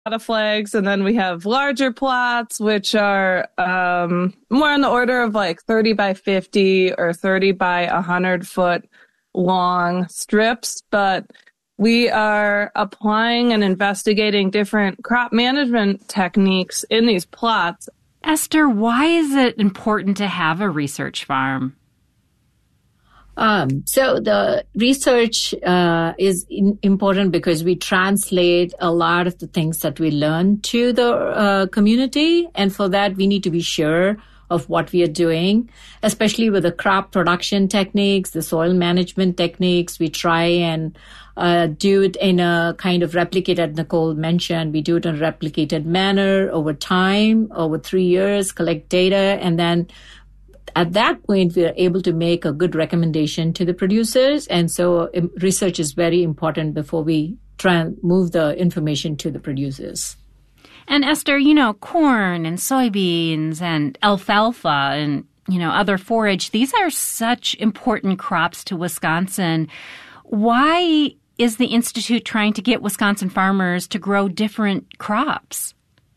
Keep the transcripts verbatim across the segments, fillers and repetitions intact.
of flags, and then we have larger plots, which are um, more on the order of like thirty by fifty or thirty by one hundred foot long strips. But we are applying and investigating different crop management techniques in these plots. Esther, why is it important to have a research farm? Um, so the research uh, is in, important because we translate a lot of the things that we learn to the uh, community. And for that, we need to be sure of what we are doing, especially with the crop production techniques, the soil management techniques. We try and uh, do it in a kind of replicated, Nicole mentioned, we do it in a replicated manner over time, over three years, collect data, and then at that point, we are able to make a good recommendation to the producers. And so um, research is very important before we try and move the information to the producers. And Esther, you know, corn and soybeans and alfalfa and, you know, other forage, these are such important crops to Wisconsin. Why is the Institute trying to get Wisconsin farmers to grow different crops?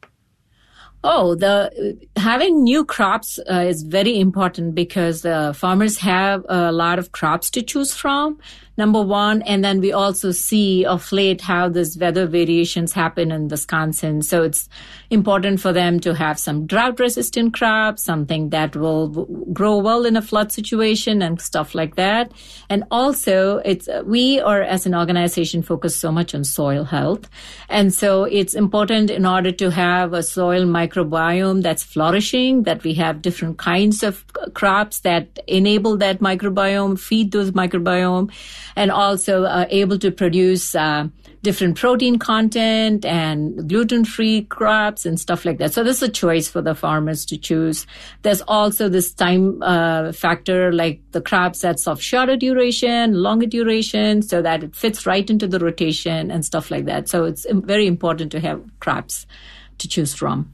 Oh, the having new crops uh, is very important because uh, farmers have a lot of crops to choose from, number one. And then we also see of late how these weather variations happen in Wisconsin. So it's important for them to have some drought-resistant crops, something that will w- grow well in a flood situation and stuff like that. And also, it's we are, as an organization, focus so much on soil health. And so it's important in order to have a soil micro microbiome that's flourishing, that we have different kinds of crops that enable that microbiome, feed those microbiome, and also uh, able to produce uh, different protein content and gluten-free crops and stuff like that. So this is a choice for the farmers to choose. There's also this time uh, factor, like the crops that's of shorter duration, longer duration, so that it fits right into the rotation and stuff like that. So it's very important to have crops to choose from.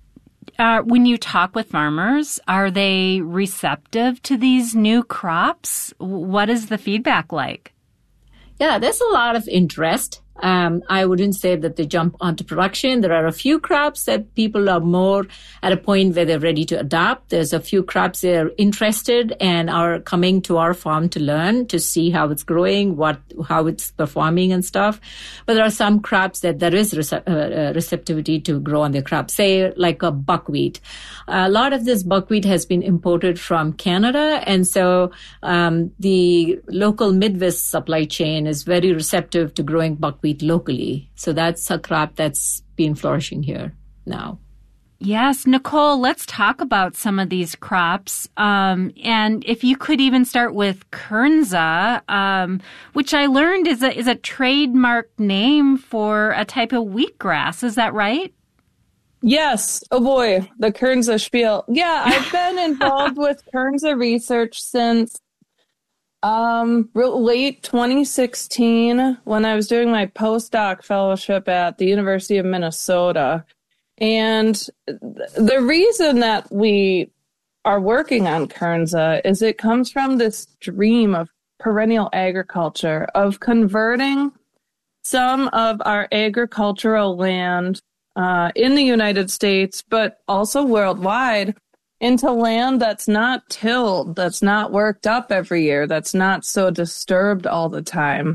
Uh, when you talk with farmers, are they receptive to these new crops? What is the feedback like? Yeah, there's a lot of interest. Um, I wouldn't say that they jump onto production. There are a few crops that people are more at a point where they're ready to adopt. There's a few crops that are interested and are coming to our farm to learn, to see how it's growing, what, how it's performing and stuff. But there are some crops that there is rece- uh, receptivity to grow on their crops, say like a buckwheat. A lot of this buckwheat has been imported from Canada. And so um, the local Midwest supply chain is very receptive to growing buckwheat locally. So that's a crop that's been flourishing here now. Yes, Nicole, let's talk about some of these crops. Um, and if you could even start with Kernza, um, which I learned is a, is a trademark name for a type of wheatgrass. Is that right? Yes. Oh boy, the Kernza spiel. Yeah, I've been involved with Kernza research since Um, late twenty sixteen, when I was doing my postdoc fellowship at the University of Minnesota. And the reason that we are working on Kernza is it comes from this dream of perennial agriculture, of converting some of our agricultural land uh, in the United States, but also worldwide, into land that's not tilled, that's not worked up every year, that's not so disturbed all the time,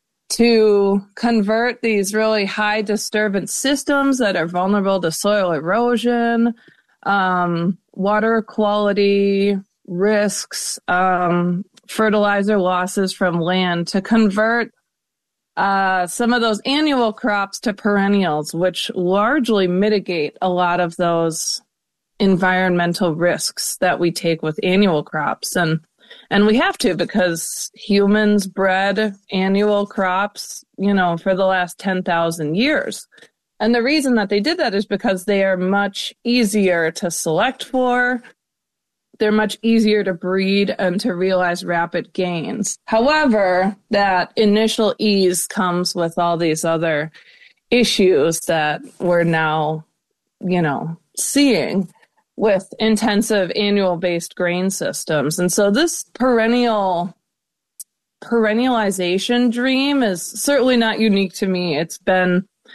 to convert these really high disturbance systems that are vulnerable to soil erosion, um, water quality risks, um, fertilizer losses from land, to convert uh, some of those annual crops to perennials, which largely mitigate a lot of those environmental risks that we take with annual crops. And and we have to, because humans bred annual crops, you know, for the last ten thousand years. And the reason that they did that is because they are much easier to select for. They're much easier to breed and to realize rapid gains. However, that initial ease comes with all these other issues that we're now, you know, seeing with intensive annual-based grain systems. And so this perennial perennialization dream is certainly not unique to me. It's been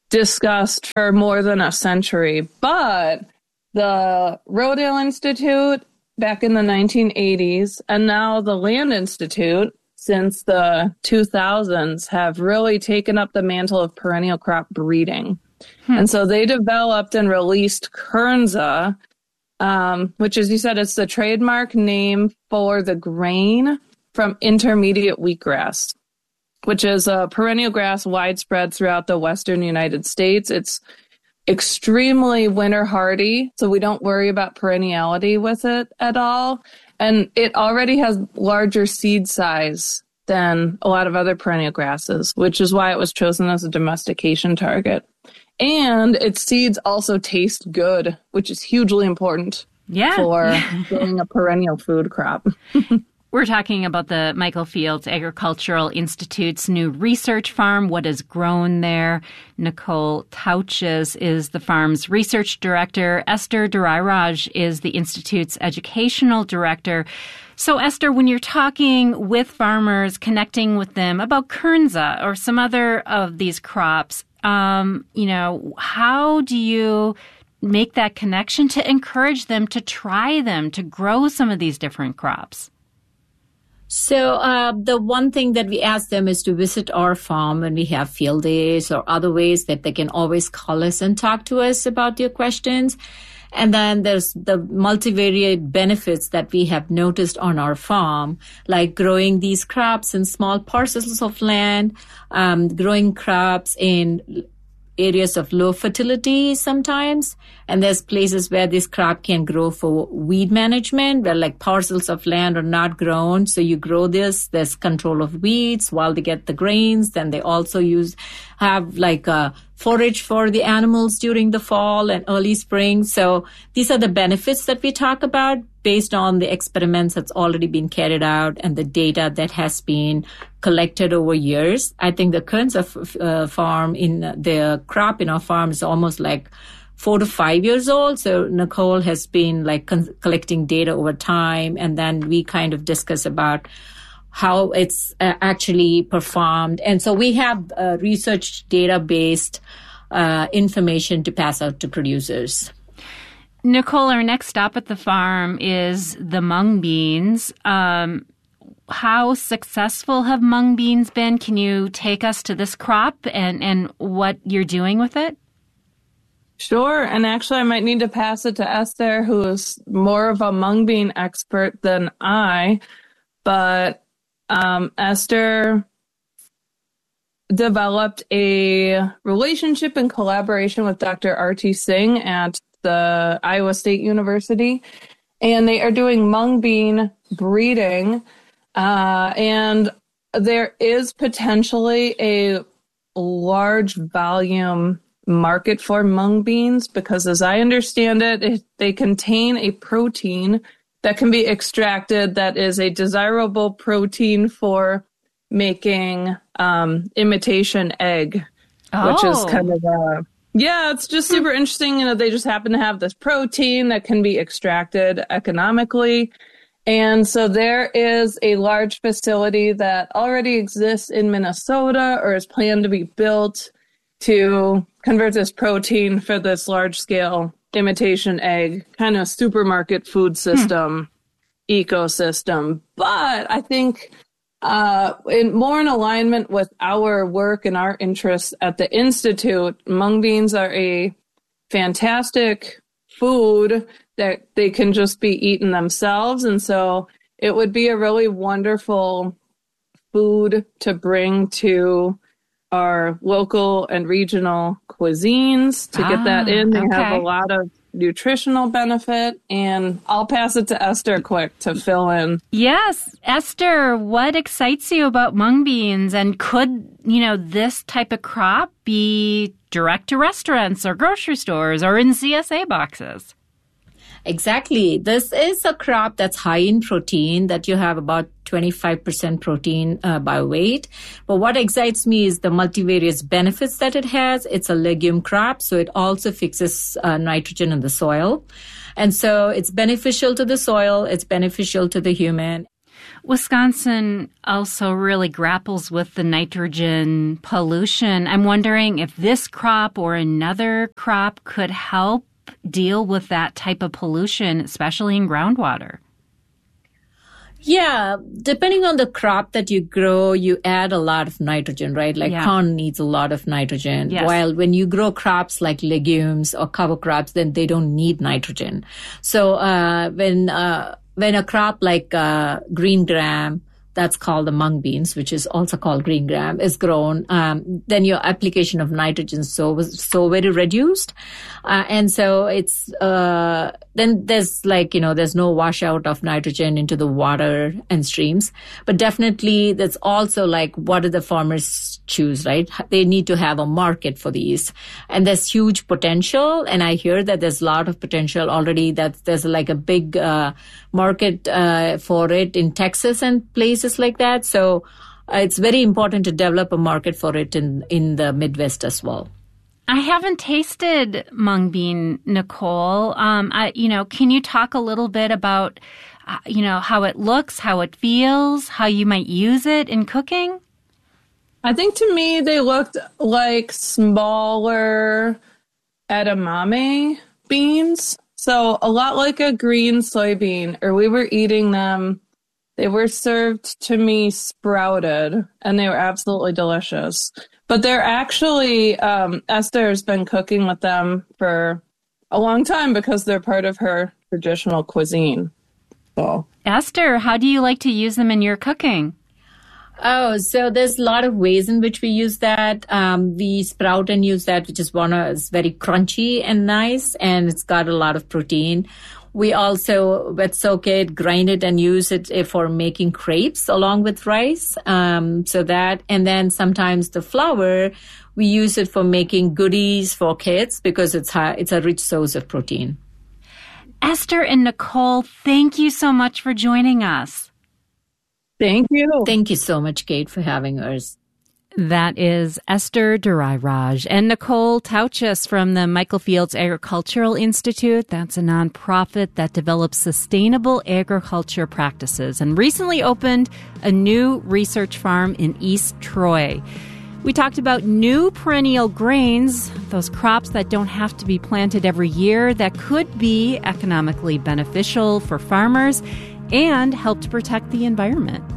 discussed for more than a century. But the Rodale Institute back in the nineteen eighties and now the Land Institute since the two thousands have really taken up the mantle of perennial crop breeding. Hmm. And so they developed and released Kernza, um, which, as you said, it's the trademark name for the grain from intermediate wheatgrass, which is a perennial grass widespread throughout the western United States. It's extremely winter hardy, so we don't worry about perenniality with it at all. And it already has larger seed size than a lot of other perennial grasses, which is why it was chosen as a domestication target. And its seeds also taste good, which is hugely important yeah. for being a perennial food crop. We're talking about the Michael Fields Agricultural Institute's new research farm, what is grown there. Nicole Tauches is the farm's research director. Esther Durairaj is the Institute's educational director. So, Esther, when you're talking with farmers, connecting with them about Kernza or some other of these crops, um, you know, how do you make that connection to encourage them to try them, to grow some of these different crops? So uh, the one thing that we ask them is to visit our farm when we have field days or other ways that they can always call us and talk to us about their questions. And then there's the multivariate benefits that we have noticed on our farm, like growing these crops in small parcels of land, um, growing crops in areas of low fertility sometimes. And there's places where this crop can grow for weed management, where like parcels of land are not grown. So you grow this, there's control of weeds while they get the grains. Then they also use, have like a forage for the animals during the fall and early spring. So these are the benefits that we talk about based on the experiments that's already been carried out and the data that has been collected over years. I think the Kernza f- uh, farm in the crop in our farm is almost like four to five years old. So Nicole has been like con- collecting data over time. And then we kind of discuss about how it's uh, actually performed. And so we have uh, research data-based uh, information to pass out to producers. Nicole, our next stop at the farm is the mung beans. Um, how successful have mung beans been? Can you take us to this crop and, and what you're doing with it? Sure. And actually, I might need to pass it to Esther, who is more of a mung bean expert than I. But um, Esther developed a relationship and collaboration with Doctor Arti Singh at the Iowa State University, and they are doing mung bean breeding. Uh, and there is potentially a large volume market for mung beans because, as I understand it, it, they contain a protein that can be extracted that is a desirable protein for making um, imitation egg, oh. which is kind of a Yeah, it's just super interesting. You know, they just happen to have this protein that can be extracted economically. And so there is a large facility that already exists in Minnesota or is planned to be built to convert this protein for this large-scale imitation egg, kind of supermarket food system, hmm. ecosystem. But I think Uh, in more in alignment with our work and our interests at the Institute, mung beans are a fantastic food that they can just be eaten themselves. And so it would be a really wonderful food to bring to our local and regional cuisines to ah, get that in. They okay. have a lot of nutritional benefit, and I'll pass it to Esther quick to fill in. Yes, Esther, what excites you about mung beans, and could, you know, this type of crop be direct to restaurants or grocery stores or in C S A boxes? Exactly. This is a crop that's high in protein, that you have about twenty-five percent protein uh, by weight. But what excites me is the multivarious benefits that it has. It's a legume crop, so it also fixes uh, nitrogen in the soil. And so it's beneficial to the soil. It's beneficial to the human. Wisconsin also really grapples with the nitrogen pollution. I'm wondering if this crop or another crop could help deal with that type of pollution, especially in groundwater. Yeah, depending on the crop that you grow, you add a lot of nitrogen, right? Like yeah. corn needs a lot of nitrogen. Yes. While when you grow crops like legumes or cover crops, then they don't need nitrogen. So uh, when uh, when a crop like uh, green gram, that's called the mung beans, which is also called green gram, is grown, um, then your application of nitrogen is so so very reduced, uh, and so it's uh, then there's like you know there's no washout of nitrogen into the water and streams. But definitely, that's also like what do the farmers choose, right? They need to have a market for these, and there's huge potential. And I hear that there's a lot of potential already. That there's like a big uh, market uh, for it in Texas and places like that. So uh, it's very important to develop a market for it in, in the Midwest as well. I haven't tasted mung bean, Nicole. Um, I, you know, can you talk a little bit about, uh, you know, how it looks, how it feels, how you might use it in cooking? I think to me they looked like smaller edamame beans. So a lot like a green soybean, or we were eating them. They were served to me sprouted, and they were absolutely delicious. But they're actually, um, Esther has been cooking with them for a long time because they're part of her traditional cuisine. So, Esther, how do you like to use them in your cooking? Oh, so there's a lot of ways in which we use that. Um, we sprout and use that, which is one is very crunchy and nice, and it's got a lot of protein. We also wet soak it, grind it, and use it for making crepes along with rice. Um, so that, and then sometimes the flour, we use it for making goodies for kids because it's high, it's a rich source of protein. Esther and Nicole, thank you so much for joining us. Thank you. Thank you so much, Kate, for having us. That is Esther Durairaj and Nicole Tauchus from the Michael Fields Agricultural Institute. That's a nonprofit that develops sustainable agriculture practices and recently opened a new research farm in East Troy. We talked about new perennial grains, those crops that don't have to be planted every year that could be economically beneficial for farmers and help to protect the environment.